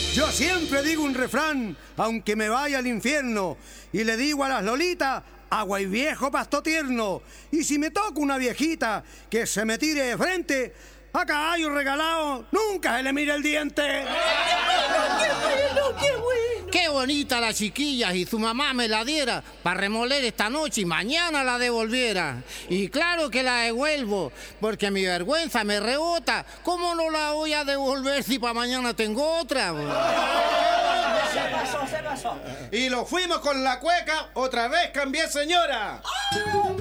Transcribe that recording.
Yo siempre digo un refrán, aunque me vaya al infierno, y le digo a las lolitas, agua y viejo pasto tierno. Y si me toca una viejita que se me tire de frente, a caballo regalado nunca se le mire el diente. ¡Qué bueno! Qué bonita la chiquilla, y su mamá me la diera para remoler esta noche y mañana la devolviera. Y claro que la devuelvo, porque mi vergüenza me rebota. ¿Cómo no la voy a devolver si para mañana tengo otra? Se pasó. Y lo fuimos con la cueca, otra vez cambié, señora.